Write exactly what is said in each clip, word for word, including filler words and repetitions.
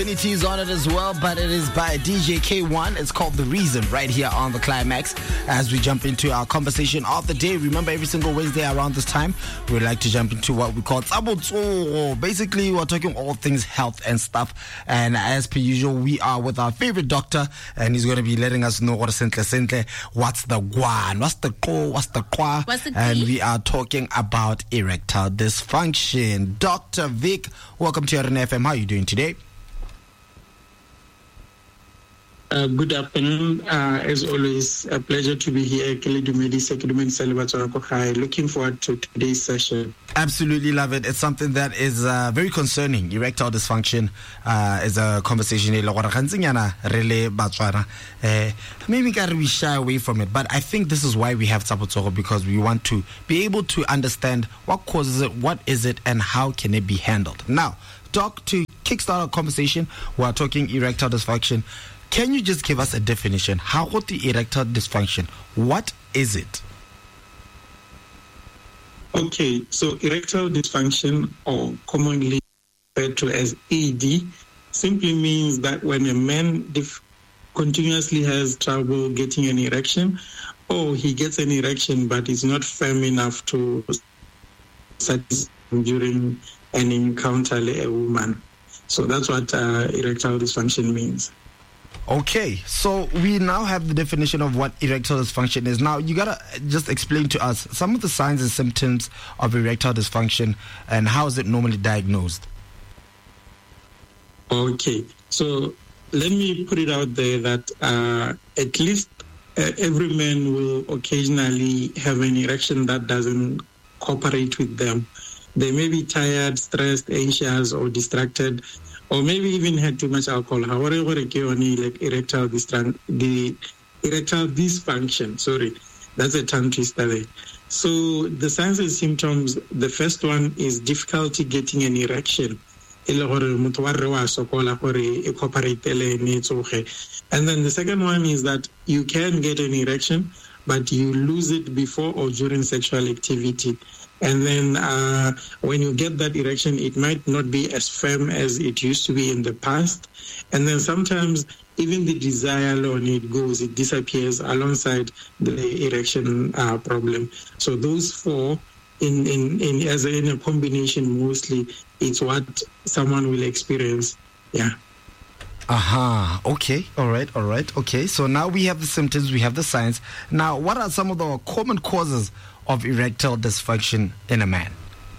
Infinity is on it as well, but it is by D J K one. It's called The Reason right here on The Climax as we jump into our conversation of the day. Remember, every single Wednesday around this time, we like to jump into what we call Tsabotso. Basically, we're talking all things health and stuff. And as per usual, we are with our favorite doctor, and he's going to be letting us know what is sentle sentle, what's the guan, what's the ko, what's the kwa. What's the and we are talking about erectile dysfunction. Doctor Vic, welcome to R N F M. How are you doing today? Uh, good afternoon. Uh, as always, a pleasure to be here. Looking forward to today's session. Absolutely love it. It's something that is uh, very concerning. Erectile dysfunction uh, is a conversation. Maybe we shy away from it, but I think this is why we have Tsabotsogo, because we want to be able to understand what causes it, what is it, and how can it be handled. Now, Doc, to kickstart our conversation, we're talking erectile dysfunction. Can you just give us a definition? How about the erectile dysfunction? What is it? Okay, so erectile dysfunction, or commonly referred to as E D, simply means that when a man dif- continuously has trouble getting an erection, or he gets an erection but is not firm enough to satisfy during an encounter with a woman. So that's what uh, erectile dysfunction means. Okay, so we now have the definition of what erectile dysfunction is. Now, you gotta just explain to us some of the signs and symptoms of erectile dysfunction and how is it normally diagnosed? Okay, so let me put it out there that uh, at least uh, every man will occasionally have an erection that doesn't cooperate with them. They may be tired, stressed, anxious, or distracted, or maybe even had too much alcohol. However, like erectile the erectile dysfunction. Sorry, that's a tongue twister there. So the signs and symptoms. The first one is difficulty getting an erection. And then the second one is that you can get an erection, but you lose it before or during sexual activity. And then uh, when you get that erection, it might not be as firm as it used to be in the past. And then sometimes even the desire on it goes, it disappears alongside the erection uh, problem. So those four, in, in, in as a, in a combination, mostly, it's what someone will experience. Yeah. Aha, uh-huh. Okay, all right, all right, okay. So now we have the symptoms, we have the signs. Now, what are some of the common causes of erectile dysfunction in a man?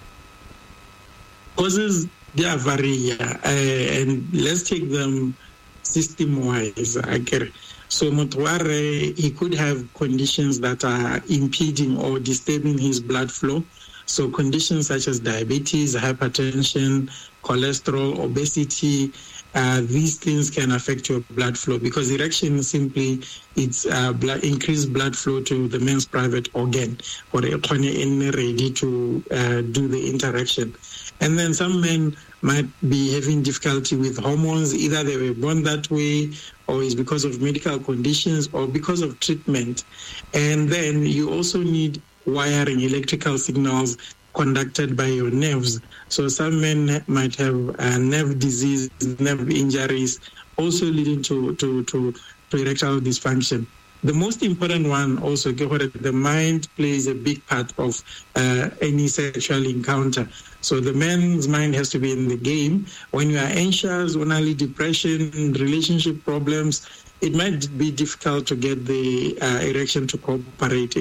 Causes, they are vary, yeah. Uh, and let's take them system-wise. So Motuare, he could have conditions that are impeding or disturbing his blood flow. So conditions such as diabetes, hypertension, cholesterol, obesity, Uh, these things can affect your blood flow, because erection simply it's uh, blood, increased blood flow to the man's private organ, or ready to uh, do the interaction. And then some men might be having difficulty with hormones. Either they were born that way, or it's because of medical conditions, or because of treatment. And then you also need wiring, electrical signals conducted by your nerves. So some men might have uh, nerve disease, nerve injuries, also leading to, to, to, to erectile dysfunction. The most important one also, the mind plays a big part of uh, any sexual encounter. So the man's mind has to be in the game. When you are anxious, only depression, relationship problems, it might be difficult to get the uh, erection to cooperate.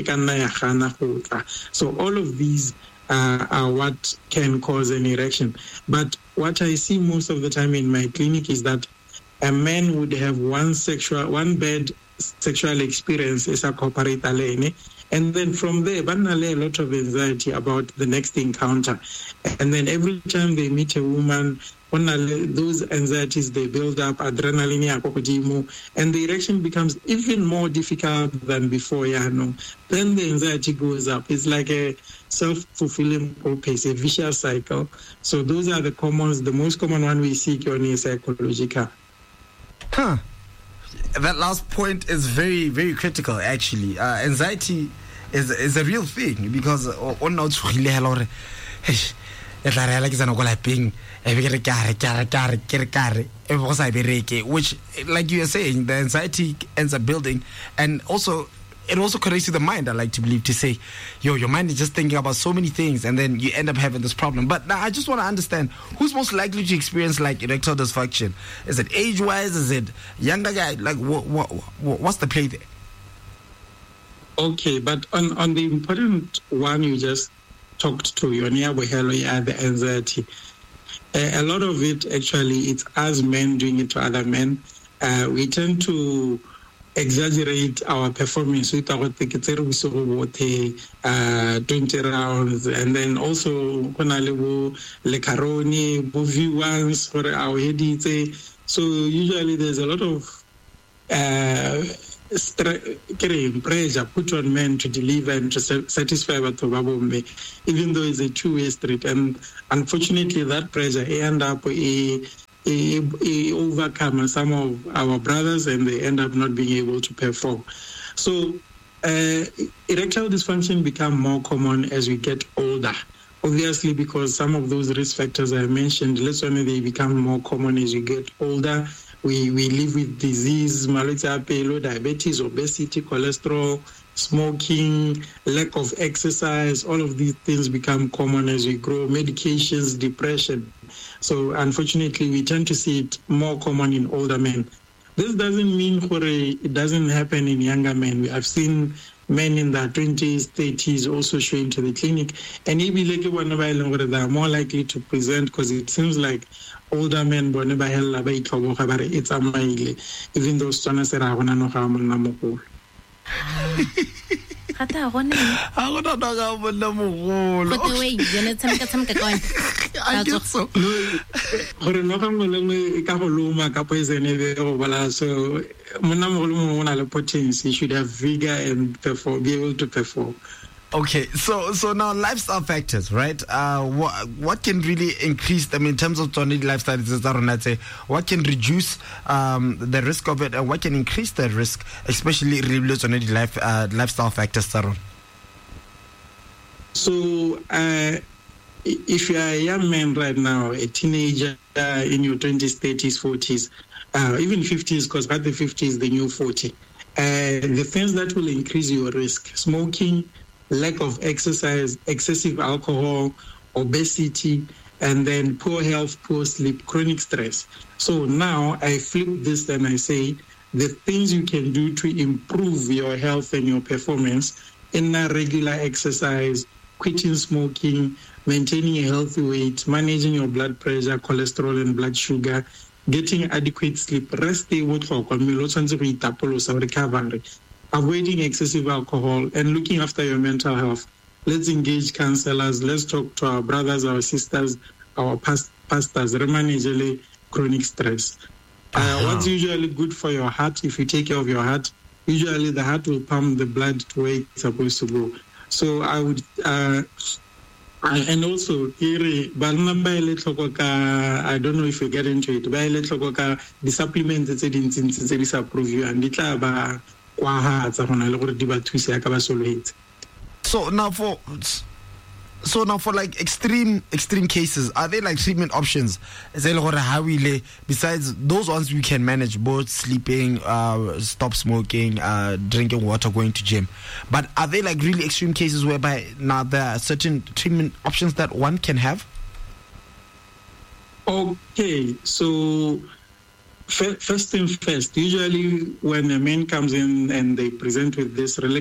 So all of these Uh, are what can cause an erection. But what I see most of the time in my clinic is that a man would have one sexual, one bad sexual experience as a corporate alene, and then from there, a lot of anxiety about the next encounter. And then every time they meet a woman, those anxieties, they build up, adrenaline, and the erection becomes even more difficult than before. Yeah, no. Then the anxiety goes up. It's like a self-fulfilling prophecy, a vicious cycle. So those are the commons. The most common one we see is psychological. Huh. That last point is very, very critical, actually. Uh, anxiety is is a real thing, because on e tla re la ke tsana go lapeng e be ke re kare kare kare ke re kare e bo sa bereke, which like you are saying the anxiety ends up building, and also it also connects to the mind. I like to believe to say, yo, your mind is just thinking about so many things, and then you end up having this problem. But now I just want to understand who's most likely to experience like erectile dysfunction. Is it age-wise? Is it younger guy? Like, what, what, what's the play there? Okay, but on, on the important one you just talked to, your hello, yeah, the anxiety. Uh, a lot of it actually, it's us men doing it to other men. Uh, we tend to exaggerate our performance with our tickets, uh, twenty rounds, and then also le caroni, viewers for our head. So usually there's a lot of uh, pressure put on men to deliver and to satisfy what even though it's a two-way street. And unfortunately, that pressure end up a overcome some of our brothers, and they end up not being able to perform. So uh, erectile dysfunction become more common as we get older, obviously, because some of those risk factors I mentioned, let's say they become more common as you get older. We we live with disease, diabetes, obesity, cholesterol, smoking, lack of exercise. All of these things become common as we grow. Medications, depression. So unfortunately, we tend to see it more common in older men. This doesn't mean it doesn't happen in younger men. I've seen men in their twenties, thirties also showing to the clinic. And even they are more likely to present, because it seems like older men, it's a even though stones are Kata gone. I don't know how much more. But the way you know, some some going. I guess so. Hore no ka molemo ka go loma ka poison e go bala, so mona molemo ona le potency, should have vigor and perform, be able to perform. Okay, so so now lifestyle factors, right? Uh, what what can really increase them in terms of Tony lifestyle? What can reduce um, the risk of it, and what can increase the risk, especially related to life uh, lifestyle factors, Saron? So, uh, if you are a young man right now, a teenager uh, in your twenties, thirties, forties, uh, even fifties, because by the fifties, the new forty, uh, the things that will increase your risk: smoking, lack of exercise, excessive alcohol, obesity, and then poor health, poor sleep, chronic stress. So now I flip this and I say the things you can do to improve your health and your performance: in a regular exercise, quitting smoking, maintaining a healthy weight, managing your blood pressure, cholesterol, and blood sugar, getting adequate sleep, rest, recovery, avoiding excessive alcohol, and looking after your mental health. Let's engage counselors. Let's talk to our brothers, our sisters, our past, pastors. Remanage chronic stress. Uh, what's usually good for your heart? If you take care of your heart, usually the heart will pump the blood to where it's supposed to go. So I would, uh, I, and also, I don't know if you get into it, the supplements that they approve you, and it's about so now for so now for like extreme extreme cases, are there like treatment options besides those ones we can manage, both sleeping, uh stop smoking, uh drinking water, going to gym? But are there like really extreme cases whereby now there are certain treatment options that one can have? Okay, so first thing first, usually when a man comes in and they present with this, when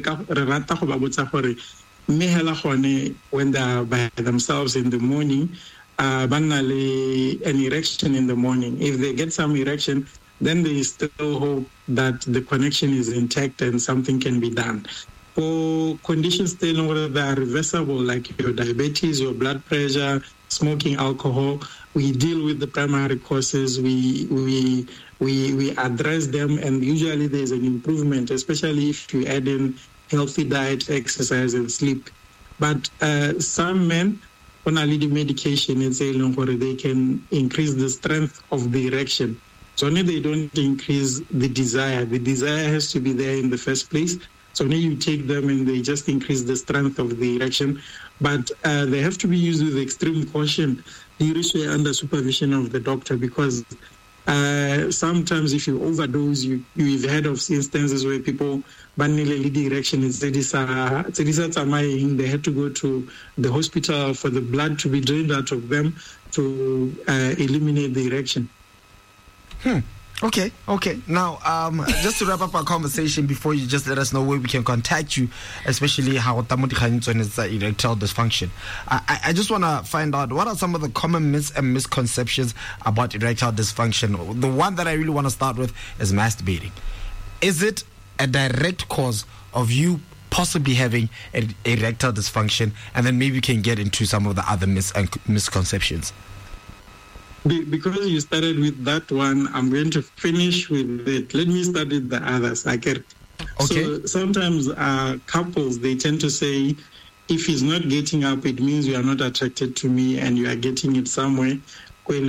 they are by themselves in the morning, uh, an erection in the morning. If they get some erection, then they still hope that the connection is intact and something can be done. For conditions that are reversible, like your diabetes, your blood pressure, smoking, alcohol, we deal with the primary causes. We we we we address them, and usually there's an improvement, especially if you add in healthy diet, exercise, and sleep. But uh, some men, on a little medication, and say they can increase the strength of the erection. So only they don't increase the desire. The desire has to be there in the first place. So now you take them and they just increase the strength of the erection. but uh, they have to be used with extreme caution, usually under supervision of the doctor, because uh, sometimes if you overdose, you, you've heard of instances where people banning direction is they had to go to the hospital for the blood to be drained out of them to uh, eliminate the erection. Hmm. Okay, okay. Now, um, just to wrap up our conversation, before you just let us know where we can contact you, especially how tamodikhanitsone is erectile dysfunction. I, I just want to find out, what are some of the common myths and misconceptions about erectile dysfunction? The one that I really want to start with is masturbating. Is it a direct cause of you possibly having an erectile dysfunction? And then maybe we can get into some of the other myths and misconceptions. Because you started with that one, I'm going to finish with it. Let me start with the others. I get. Okay. So sometimes uh, couples, they tend to say, if he's not getting up, it means you are not attracted to me and you are getting it somewhere. This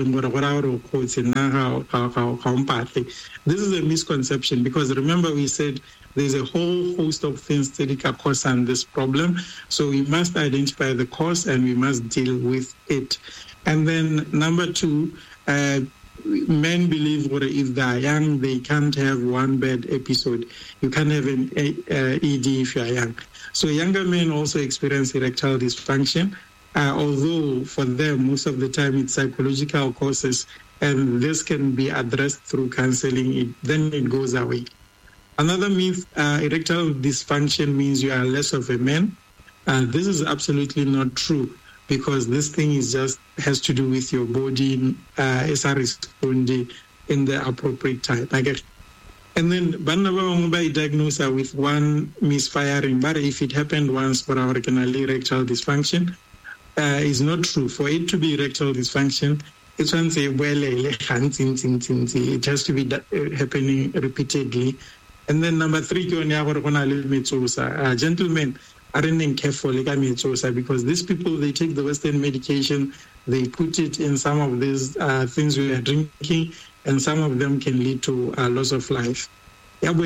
is a misconception, because remember we said there's a whole host of things that can cause this problem. So we must identify the cause and we must deal with it. And then number two, uh, men believe that if they are young, they can't have one bad episode. You can't have an uh, E D if you are young. So younger men also experience erectile dysfunction, uh, although for them, most of the time it's psychological causes, and this can be addressed through counseling. It, then it goes away. Another myth, uh, erectile dysfunction means you are less of a man. Uh, this is absolutely not true, because this thing is just has to do with your body uh, as a responding in the appropriate time. I get. And then by diagnosed with one misfiring, but if it happened once for our erectile dysfunction, uh, is not true. For it to be erectile dysfunction, it's one say well, it has to be happening repeatedly. And then number three, uh, gentlemen, aren't careful because these people, they take the Western medication, they put it in some of these uh, things we are drinking, and some of them can lead to uh, loss of life. Don't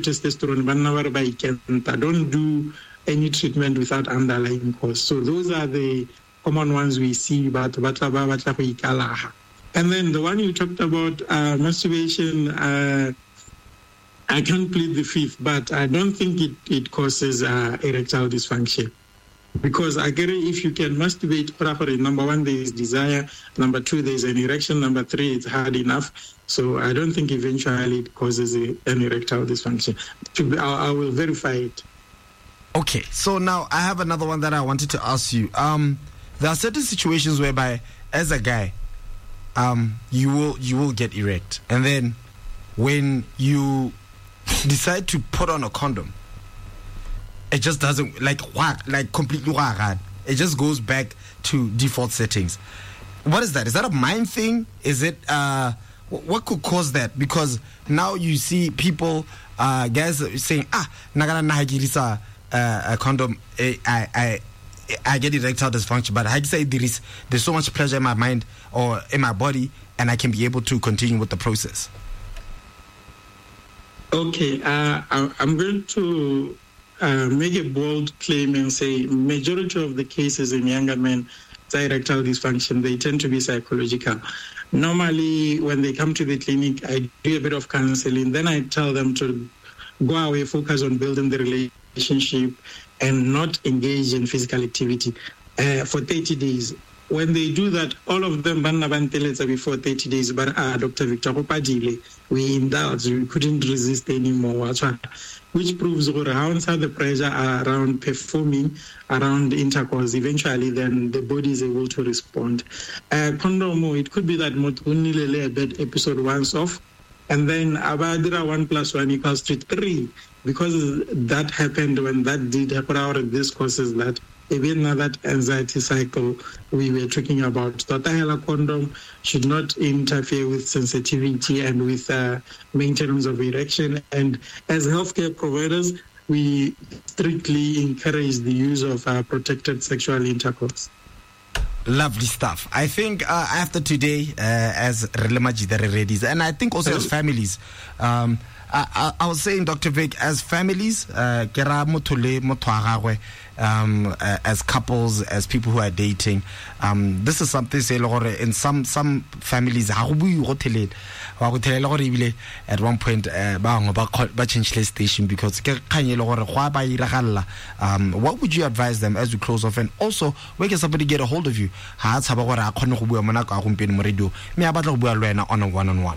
do any treatment without underlying cause. So those are the common ones we see. And then the one you talked about, uh, masturbation, uh, I can't plead the fifth, but I don't think it, it causes uh, erectile dysfunction. Because I get it, if you can masturbate, number one, there is desire. Number two, there is an erection. Number three, it's hard enough. So I don't think eventually it causes a, an erectile dysfunction. I, I will verify it. Okay, so now I have another one that I wanted to ask you. Um, there are certain situations whereby, as a guy, um, you will you will get erect, and then when you decide to put on a condom, it just doesn't, like like completely it just goes back to default settings. What is that? Is that a mind thing? Is it uh what could cause that? Because now you see people, uh guys saying, ah nagana nahagirisa a condom, I I I get erectile dysfunction, but I say there is there's so much pleasure in my mind or in my body, and I can be able to continue with the process. Okay, uh, I'm going to uh, make a bold claim and say majority of the cases in younger men, erectile dysfunction, they tend to be psychological. Normally, when they come to the clinic, I do a bit of counseling. Then I tell them to go away, focus on building the relationship, and not engage in physical activity uh, for thirty days. When they do that, all of them before thirty days, but uh, Doctor Victor Popadile, we indulged, we couldn't resist anymore, which proves how the pressure around performing, around intercourse, eventually then the body is able to respond. Uh, condom, it could be that a bad episode once off, and then Abadira one plus one equals to three, because that happened when that did happen, this causes that. Even that anxiety cycle we were talking about. Totahela condom should not interfere with sensitivity and with uh, maintenance of erection. And as healthcare providers, we strictly encourage the use of uh, protected sexual intercourse. Lovely stuff. I think uh, after today, uh, as Relemaji the Redis, and I think also as families, um, I, I, I was saying, Doctor Vic, as families, uh, um, uh, as couples, as people who are dating. Um, this is something say in some some families at one point uh, change the station because um, what would you advise them as we close off? And also, where can somebody get a hold of you? One-on-one.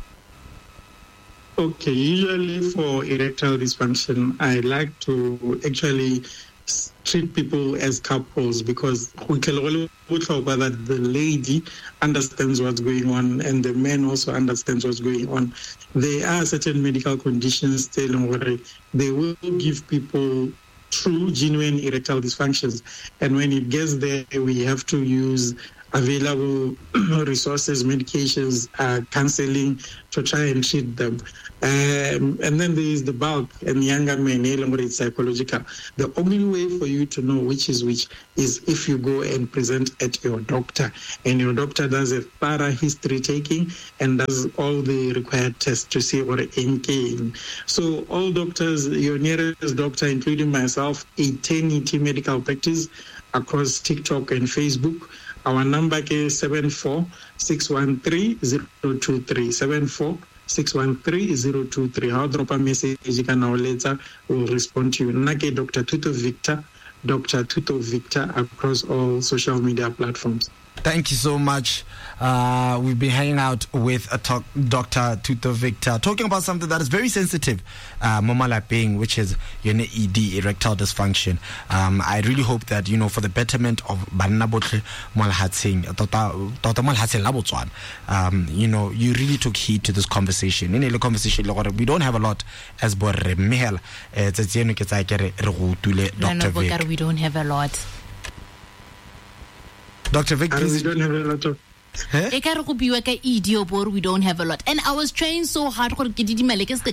Okay, usually for erectile dysfunction, I like to actually treat people as couples because we can only that the lady understands what's going on and the man also understands what's going on. There are certain medical conditions telling where they will give people true, genuine erectile dysfunctions. And when it gets there, we have to use available resources, medications, uh, counseling to try and treat them. Um, and then there is the bulk and younger men, it's psychological. The only way for you to know which is which is if you go and present at your doctor, and your doctor does a thorough history taking and does all the required tests to see what N K. So all doctors, your nearest doctor, including myself, a ten E T medical practice across TikTok and Facebook. Our number is seven four six one three zero two three. seven four six one three zero two three. I'll drop a message, you can now later, we'll respond to you. Nake Doctor Tuto Victor, Doctor Tuto Victor across all social media platforms. Thank you so much. Uh, we've been hanging out with a talk, Doctor Tuto Victor, talking about something that is very sensitive, uh, Momalaping, which is your E D, erectile dysfunction. Um, I really hope that, you know, for the betterment of Banna Botle Malhatsing, Tota Malhatsing Labotswan, um, you know, you really took heed to this conversation. In a conversation, we don't have a lot as Borre Mihel. Doctor Vic. We don't have a lot. Doctor Vic, please. We don't have a lot of. Huh? We don't have a lot. And I was trying so hard we don't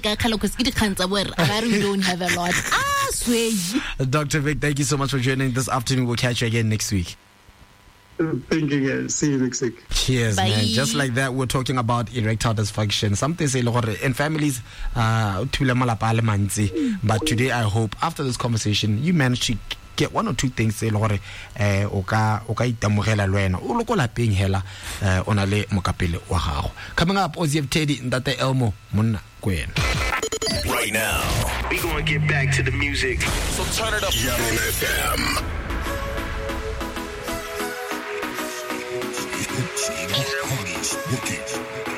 have a lot. Ah, swear. Doctor Vic, thank you so much for joining this afternoon. We'll catch you again next week. Thank you guys. See you next week. Cheers, Bye. Man. Just like that, we're talking about erectile dysfunction. Something say in families, uh, but today I hope after this conversation you managed to get one or two things say lore eh o ka o ka itamogela lwena o lokola peng hela eh ona le mokapele wa gago. Coming up, Ozzy Teddy Ndate Elmo monna kwena. Right now we going to get back to the music, so turn it up. Young F M.